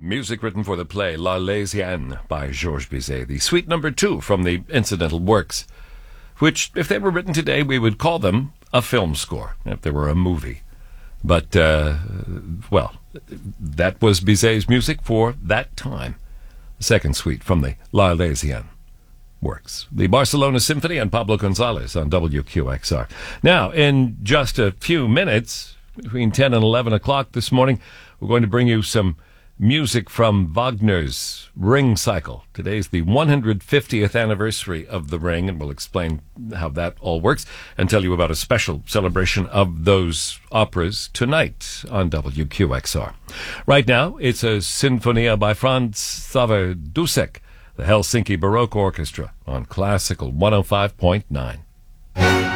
Music written for the play L'Arlésienne by Georges Bizet, the suite number 2 from the incidental works, which, if they were written today, we would call them a film score, if they were a movie. But, well, that was Bizet's music for that time. The second suite from the L'Arlésienne works. The Barcelona Symphony and Pablo Gonzalez on WQXR. Now, in just a few minutes, between 10 and 11 o'clock this morning, we're going to bring you some music from Wagner's Ring Cycle. Today's the 150th anniversary of The Ring, and we'll explain how that all works and tell you about a special celebration of those operas tonight on WQXR. Right now, it's a Sinfonia by Franz Xaver Dusek, the Helsinki Baroque Orchestra on Classical 105.9.